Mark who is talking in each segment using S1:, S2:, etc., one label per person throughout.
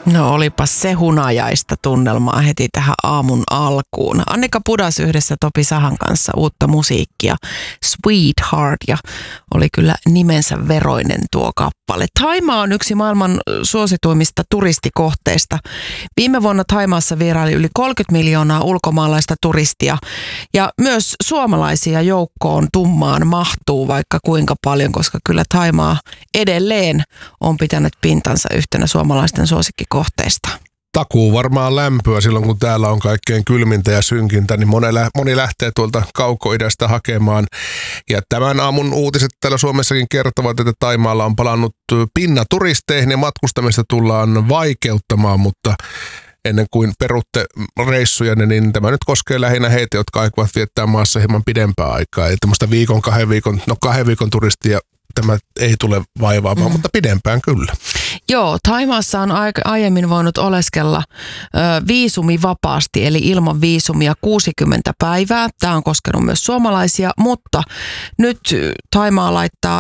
S1: No olipas se hunajaista tunnelmaa heti tähän aamun alkuun. Annika Pudas yhdessä Topi Sahan kanssa uutta musiikkia, Sweetheart, ja oli kyllä nimensä veroinen tuo kappale. Thaimaa on yksi maailman suosituimmista turistikohteista. Viime vuonna Thaimaassa vieraili yli 30 miljoonaa ulkomaalaista turistia ja myös suomalaisia joukkoon tummaan mahtuu vaikka kuinka paljon, koska kyllä Thaimaa edelleen on pitänyt pintansa yhtenä suomalaisten suosikkikohteista.
S2: Takuu varmaan lämpöä silloin, kun täällä on kaikkein kylmintä ja synkintä, niin moni lähtee tuolta kaukoidästä hakemaan. Ja tämän aamun uutiset täällä Suomessakin kertovat, että Thaimaalla on palannut pinna turisteihin ja matkustamista tullaan vaikeuttamaan, muutta ennen kuin perutte reissuja, niin tämä nyt koskee lähinnä heitä, jotka aikovat viettää maassa hieman pidempää aikaa. Eli tämmöistä kahden viikon turistia tämä ei tule vaivaamaan, mutta pidempään kyllä.
S1: Joo, Thaimaassa on aiemmin voinut oleskella viisumi vapaasti, eli ilman viisumia 60 päivää. Tämä on koskenut myös suomalaisia, mutta nyt Thaimaa laittaa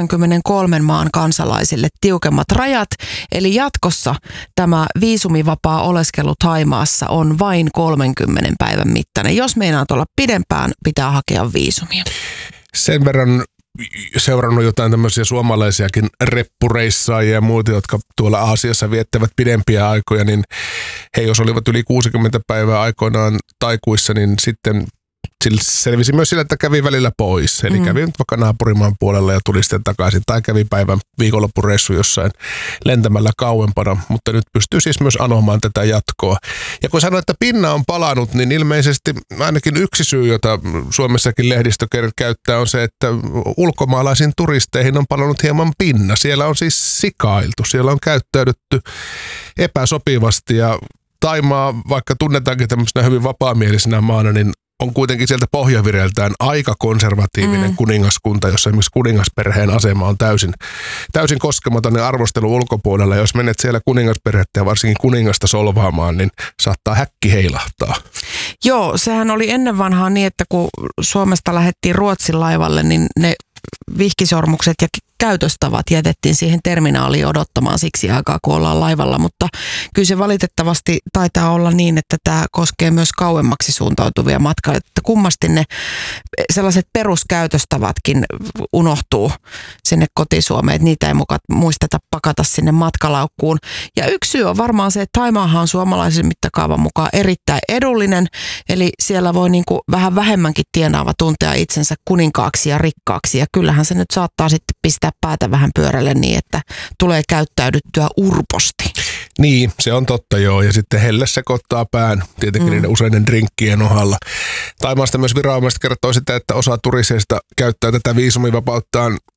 S1: 93 maan kansalaisille tiukemmat rajat, eli jatkossa tämä viisumivapaa oleskelu Thaimaassa on vain 30 päivän mittainen. Jos meinaat olla pidempään, pitää hakea viisumia.
S2: Sen verran seurannut jotain tämmöisiä suomalaisiakin reppureissaajia ja muita, jotka tuolla Aasiassa viettävät pidempiä aikoja, niin he jos olivat yli 60 päivää aikoinaan taikuissa, niin sitten selvisi myös sillä, että kävi välillä pois. Eli kävi nyt vaikka naapurimaan puolella ja tuli sitten takaisin. Tai kävi päivän viikonloppureissu jossain lentämällä kauempana. Mutta nyt pystyy siis myös anomaan tätä jatkoa. Ja kun sanoin, että pinna on palannut, niin ilmeisesti ainakin yksi syy, jota Suomessakin lehdistö käyttää, on se, että ulkomaalaisiin turisteihin on palannut hieman pinna. Siellä on siis sikailtu. Siellä on käyttäydytty epäsopivasti. Ja Thaimaa, vaikka tunnetaankin tämmöisenä hyvin vapaamielisenä maana, niin on kuitenkin sieltä pohjavireltään aika konservatiivinen kuningaskunta, jossa esimerkiksi kuningasperheen asema on täysin koskematon ja arvostelu ulkopuolella. Jos menet siellä kuningasperhettä ja varsinkin kuningasta solvaamaan, niin saattaa häkki heilahtaa.
S1: Joo, sehän oli ennen vanhaa niin, että kun Suomesta lähdettiin Ruotsin laivalle, niin ne vihkisormukset ja käytöstavat jätettiin siihen terminaaliin odottamaan siksi aikaa, kun ollaan laivalla, mutta kyllä se valitettavasti taitaa olla niin, että tämä koskee myös kauemmaksi suuntautuvia matkailijoita, että kummasti ne sellaiset peruskäytöstavatkin unohtuu sinne kotisuomeen, että niitä ei muisteta pakata sinne matkalaukkuun. Ja yksi syy on varmaan se, että Thaimaahan on suomalaisen mittakaavan mukaan erittäin edullinen, eli siellä voi niin kuin vähän vähemmänkin tienaava tuntea itsensä kuninkaaksi ja rikkaaksi, ja kyllähän se nyt saattaa sitten pistää päätä vähän pyörälle niin, että tulee käyttäydyttyä urposti.
S2: Niin, se on totta joo. Ja sitten helle sekoittaa pään tietenkin niiden useiden drinkkien ohalla. Thaimaasta myös viranomaiset kertoo sitä, että osa turisteista käyttää tätä viisumivapauttaan